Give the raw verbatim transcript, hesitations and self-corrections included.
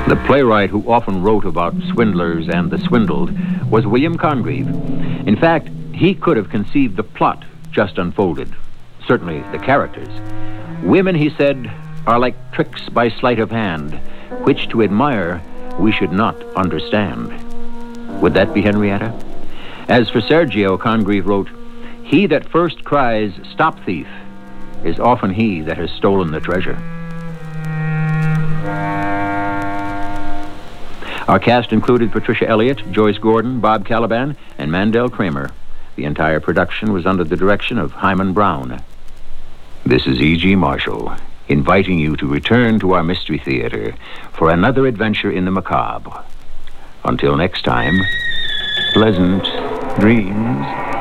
The playwright who often wrote about swindlers and the swindled was William Congreve. In fact, he could have conceived the plot just unfolded, certainly the characters. Women, he said, are like tricks by sleight of hand, which to admire we should not understand. Would that be Henrietta? As for Sergio, Congreve wrote, he that first cries, stop thief, is often he that has stolen the treasure. Our cast included Patricia Elliott, Joyce Gordon, Bob Caliban, and Mandel Kramer. The entire production was under the direction of Hyman Brown. This is E G. Marshall, inviting you to return to our Mystery Theater for another adventure in the macabre. Until next time, pleasant dreams.